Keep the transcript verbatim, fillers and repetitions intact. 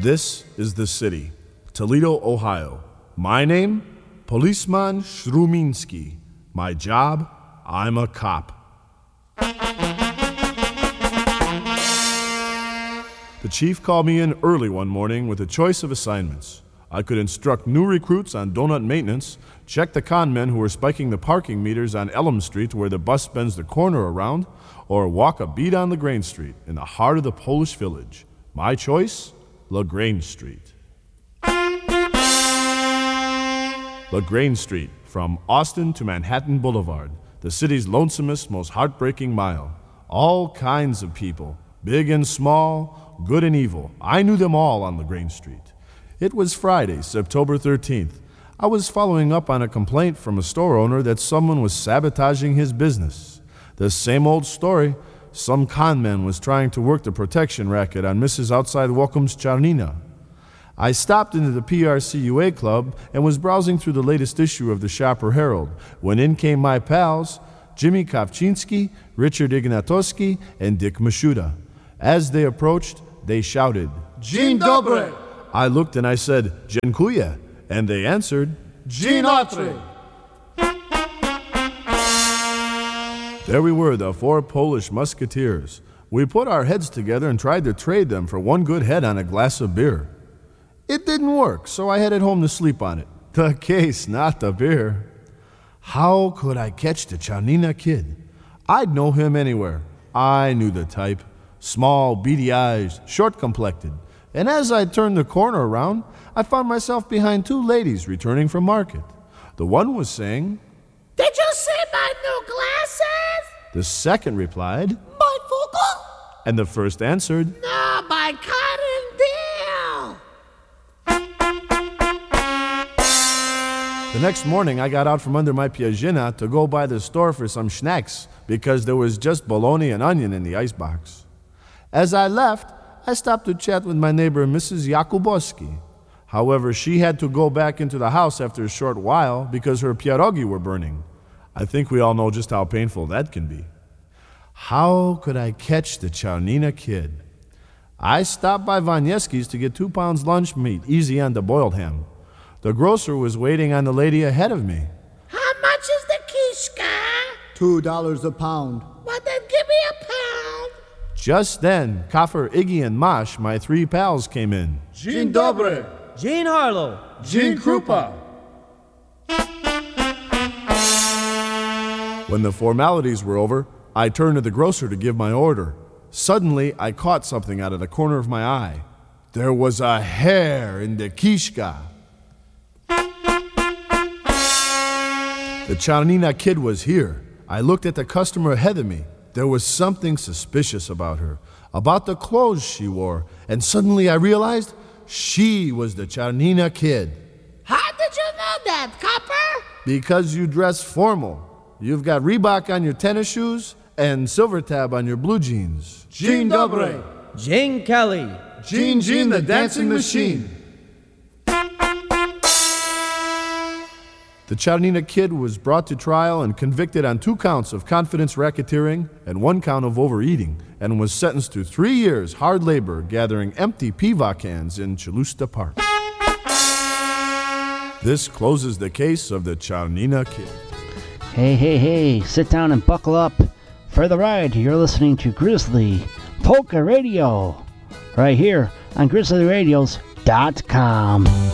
This is the city, Toledo, Ohio. My name, Policeman Shruminski. My job, I'm a cop. The chief called me in early one morning with a choice of assignments. I could instruct new recruits on donut maintenance, check the con men who were spiking the parking meters on Elm Street where the bus bends the corner around, or walk a beat on LaGrange Street in the heart of the Polish village. My choice, LaGrange Street. LaGrange Street, from Austin to Manhattan Boulevard, the city's lonesomest, most heartbreaking mile. All kinds of people, big and small, good and evil. I knew them all on LaGrange Street. It was Friday, September thirteenth. I was following up on a complaint from a store owner that someone was sabotaging his business. The same old story. Some con man was trying to work the protection racket on Missus Outside Welcome's Charnina. I stopped into the P R C U A club and was browsing through the latest issue of the Shopper Herald when in came my pals, Jimmy Kopczynski, Richard Ignatowski, and Dick Mashuda. As they approached, they shouted, Dzień dobry! I looked and I said, Dziękuję, and they answered, Dzień dobry! There we were, the four Polish musketeers. We put our heads together and tried to trade them for one good head on a glass of beer. It didn't work, so I headed home to sleep on it. The case, not the beer. How could I catch the Charnina Kid? I'd know him anywhere. I knew the type. Small, beady eyes, short-complected. And as I turned the corner around, I found myself behind two ladies returning from market. The one was saying, Did you see my new glasses? The second replied, My Vogel? And the first answered, No, my cotton deal. The next morning, I got out from under my piaggina to go by the store for some schnacks because there was just bologna and onion in the icebox. As I left, I stopped to chat with my neighbor, Missus Jakubowski. However, she had to go back into the house after a short while because her pierogi were burning. I think we all know just how painful that can be. How could I catch the Charnina Kid? I stopped by Vanieski's to get two pounds lunch meat, easy on the boiled ham. The grocer was waiting on the lady ahead of me. How much is the kishka? Two dollars a pound. Well, then give me a pound. Just then, Kaffer, Iggy, and Mosh, my three pals, came in. Dzień dobry! Gene Harlow. Dzień Krupa! When the formalities were over, I turned to the grocer to give my order. Suddenly, I caught something out of the corner of my eye. There was a hair in the kishka. The Charnina Kid was here. I looked at the customer ahead of me. There was something suspicious about her, about the clothes she wore, and suddenly I realized she was the Charnina Kid. How did you know that, copper? Because you dress formal. You've got Reebok on your tennis shoes and Silver Tab on your blue jeans. Dzień dobry! Gene Kelly. Gene Gene the Dancing Machine! The Charnina Kid was brought to trial and convicted on two counts of confidence racketeering and one count of overeating, and was sentenced to three years hard labor gathering empty Piva cans in Chalusta Park. This closes the case of the Charnina Kid. Hey, hey, hey, sit down and buckle up for the ride. You're listening to Grizzly Polka Radio right here on grizzly radios dot com.